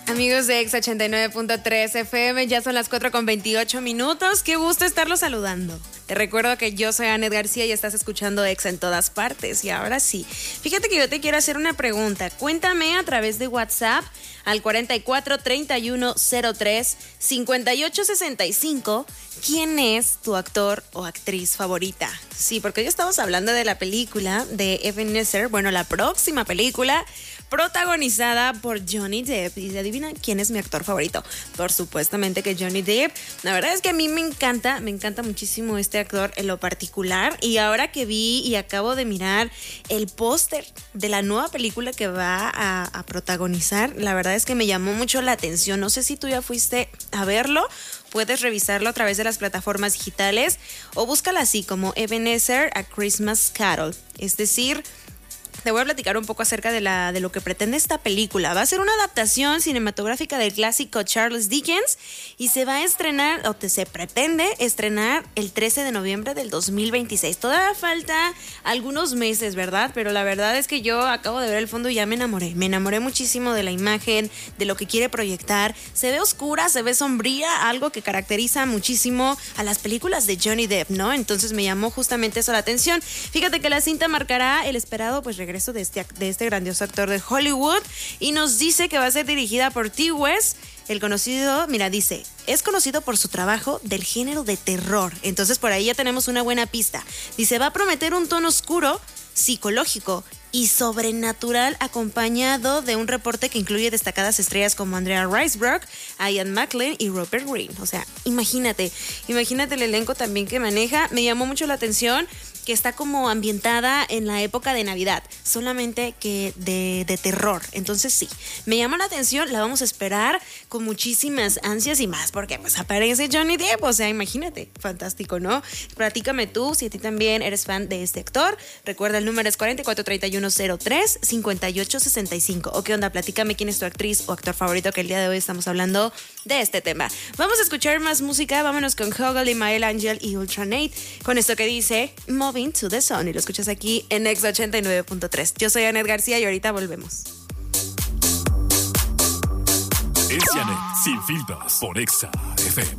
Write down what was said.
Amigos de Exa 89.3 FM, ya son las 4:28. Qué gusto estarlos saludando. Te recuerdo que yo soy Anet García y estás escuchando Exa en todas partes. Y ahora sí, fíjate que yo te quiero hacer una pregunta. Cuéntame a través de WhatsApp al 44 31 03 58 65 quién es tu actor o actriz favorita. Sí, porque hoy estamos hablando de la película de Ebenezer, bueno, la próxima película protagonizada por Johnny Depp. Y adivina quién es mi actor favorito. Por supuestamente que Johnny Depp. La verdad es que a mí me encanta muchísimo este actor en lo particular. Y ahora que vi y acabo de mirar el póster de la nueva película que va a protagonizar, la verdad es que me llamó mucho la atención. No sé si tú ya fuiste a verlo. Puedes revisarlo a través de las plataformas digitales o búscala así como Ebenezer: A Christmas Carol. Es decir, te voy a platicar un poco acerca de lo que pretende esta película. Va a ser una adaptación cinematográfica del clásico Charles Dickens y se va a estrenar, se pretende estrenar el 13 de noviembre del 2026. Todavía falta algunos meses, ¿verdad? Pero la verdad es que yo acabo de ver el fondo y ya me enamoré. Me enamoré muchísimo de la imagen, de lo que quiere proyectar. Se ve oscura, se ve sombría, algo que caracteriza muchísimo a las películas de Johnny Depp, ¿no? Entonces me llamó justamente eso la atención. Fíjate que la cinta marcará el esperado regreso de este grandioso actor de Hollywood y nos dice que va a ser dirigida por Ti West, el conocido, dice, es conocido por su trabajo del género de terror. Entonces por ahí ya tenemos una buena pista. Dice, va a prometer un tono oscuro, psicológico y sobrenatural, acompañado de un reporte que incluye destacadas estrellas como Andrea Riseborough, Ian McKellen y Rupert Grint. O sea, imagínate el elenco también que maneja. Me llamó mucho la atención que está como ambientada en la época de Navidad, solamente que de terror. Entonces sí, me llama la atención, la vamos a esperar con muchísimas ansias y más, porque pues aparece Johnny Depp, o sea, imagínate, fantástico, ¿no? Platícame tú, si a ti también eres fan de este actor. Recuerda, el número es 44 31 03 58 65. ¿O qué onda? Platícame quién es tu actriz o actor favorito, que el día de hoy estamos hablando de este tema. Vamos a escuchar más música, vámonos con Hoggle, Imael Angel y Ultranate, con esto que dice Moving to the Sun, y lo escuchas aquí en Exa 89.3. Yo soy Anet García y ahorita volvemos. Es Janet, sin filtros, por Exa FM.